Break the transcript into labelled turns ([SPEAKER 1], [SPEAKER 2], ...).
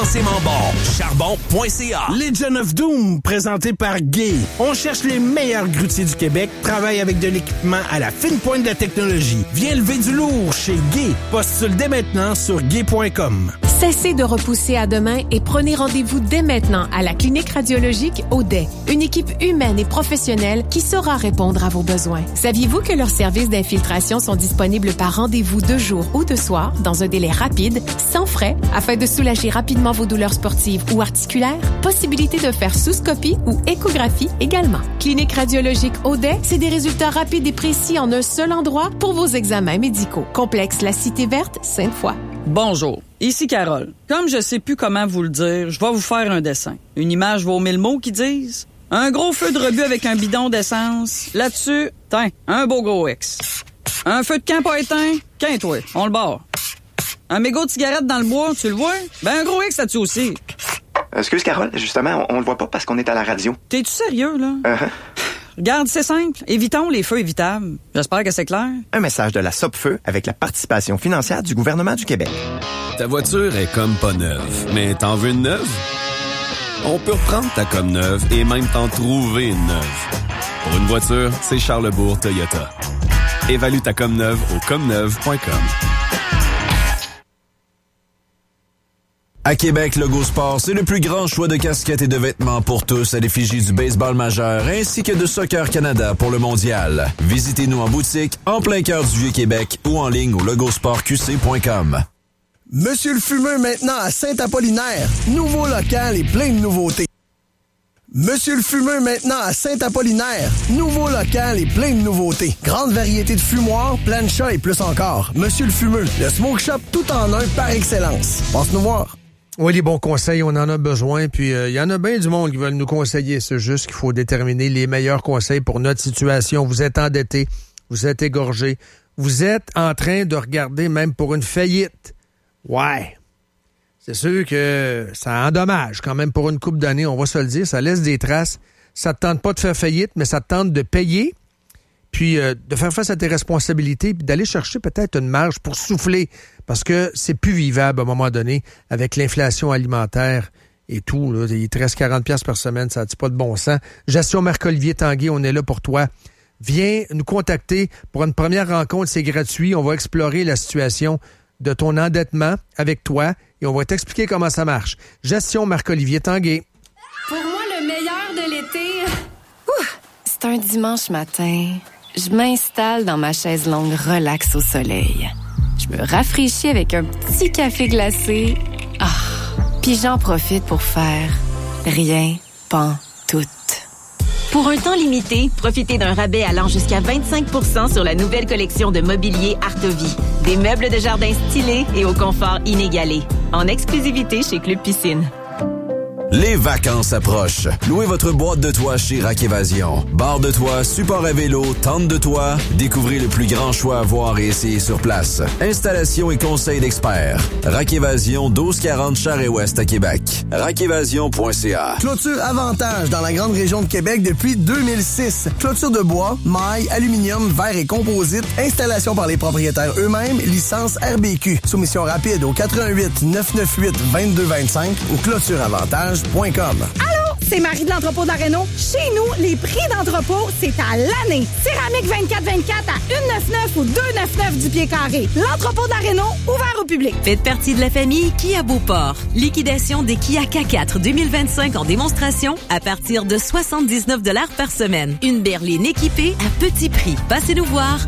[SPEAKER 1] immensément bon. Charbon.ca.
[SPEAKER 2] Legion of Doom, présenté par Gay. On cherche les meilleurs grutiers du Québec, travaille avec de l'équipement à la fine pointe de la technologie. Viens lever du lourd chez Gay. Postule dès maintenant sur gay.com.
[SPEAKER 3] Cessez de repousser à demain et prenez rendez-vous dès maintenant à la clinique radiologique Audet. Une équipe humaine et professionnelle qui saura répondre à vos besoins. Saviez-vous que leurs services d'infiltration sont disponibles par rendez-vous de jour ou de soir dans un délai rapide, sans frais, afin de soulager rapidement vos douleurs sportives ou articulaires? Possibilité de faire sous-scopie ou échographie également. Clinique radiologique Audet, c'est des résultats rapides et précis en un seul endroit pour vos examens médicaux. Complexe La Cité Verte, Sainte-Foy.
[SPEAKER 4] Bonjour, ici Carole. Comme je sais plus comment vous le dire, je vais vous faire un dessin. Une image vaut 1000 mots qui disent un gros feu de rebut avec un bidon d'essence. Là-dessus, tiens, un beau gros X. Un feu de camp pas éteint, qu'un-toi, on le barre. Un mégot de cigarette dans le bois, tu le vois? Ben un gros X là-dessus aussi.
[SPEAKER 5] Excuse Carole, justement, on le voit pas parce qu'on est à la radio.
[SPEAKER 4] T'es-tu sérieux, là? Regarde, c'est simple. Évitons les feux évitables. J'espère que c'est clair.
[SPEAKER 5] Un message de la Sopfeu avec la participation financière du gouvernement du Québec.
[SPEAKER 6] Ta voiture est comme pas neuve, mais t'en veux une neuve? On peut reprendre ta comme neuve et même t'en trouver une neuve. Pour une voiture, c'est Charlesbourg Toyota. Évalue ta comme neuve au comneuve.com.
[SPEAKER 7] À Québec, Logo Sport, c'est le plus grand choix de casquettes et de vêtements pour tous à l'effigie du baseball majeur ainsi que de Soccer Canada pour le mondial. Visitez-nous en boutique, en plein cœur du Vieux-Québec ou en ligne au logosportqc.com.
[SPEAKER 8] Monsieur le Fumeux maintenant à Saint-Apollinaire. Nouveau local et plein de nouveautés. Monsieur le Fumeux maintenant à Saint-Apollinaire. Nouveau local et plein de nouveautés. Grande variété de fumoirs, planchas et plus encore. Monsieur le Fumeux, le smoke shop tout en un par excellence. Passe nous voir.
[SPEAKER 9] Oui, les bons conseils, on en a besoin. Puis, il y en a bien du monde qui veulent nous conseiller. C'est juste qu'il faut déterminer les meilleurs conseils pour notre situation. Vous êtes endetté, vous êtes égorgé, vous êtes en train de regarder même pour une faillite. Ouais. C'est sûr que ça endommage quand même pour une couple d'années, on va se le dire. Ça laisse des traces. Ça te tente pas de faire faillite, mais ça te tente de payer. Puis de faire face à tes responsabilités, puis d'aller chercher peut-être une marge pour souffler, parce que c'est plus vivable à un moment donné avec l'inflation alimentaire et tout. Là. Il te reste 40$ par semaine, ça n'a pas de bon sens. Gestion Marc-Olivier Tanguay, on est là pour toi. Viens nous contacter pour une première rencontre, c'est gratuit. On va explorer la situation de ton endettement avec toi et on va t'expliquer comment ça marche. Gestion Marc-Olivier Tanguay.
[SPEAKER 10] Pour moi, le meilleur de l'été, c'est un dimanche matin. Je m'installe dans ma chaise longue relax au soleil. Je me rafraîchis avec un petit café glacé. Puis j'en profite pour faire rien pantoute.
[SPEAKER 11] Pour un temps limité, profitez d'un rabais allant jusqu'à 25% sur la nouvelle collection de mobilier Artovie. Des meubles de jardin stylés et au confort inégalé. En exclusivité chez Club Piscine.
[SPEAKER 7] Les vacances approchent. Louez votre boîte de toit chez Rack Évasion. Barre de toit, support à vélo, tente de toit. Découvrez le plus grand choix à voir et essayer sur place. Installation et conseils d'experts. Rack Évasion, 1240 Charest-Ouest à Québec. rackévasion.ca.
[SPEAKER 8] Clôture Avantage dans la grande région de Québec depuis 2006. Clôture de bois, maille, aluminium, verre et composite. Installation par les propriétaires eux-mêmes. Licence RBQ. Soumission rapide au 88 998 2225 ou clôtureavantage.com.
[SPEAKER 12] Allô, c'est Marie de l'entrepôt de la Réno. Chez nous, les prix d'entrepôt, c'est à l'année. Céramique 24-24 à 1,99 ou 2,99 du pied carré. L'entrepôt de la Réno, ouvert au public.
[SPEAKER 11] Faites partie de la famille Kia Beauport. Liquidation des Kia K4 2025 en démonstration à partir de 79$ par semaine. Une berline équipée à petit prix. Passez nous voir.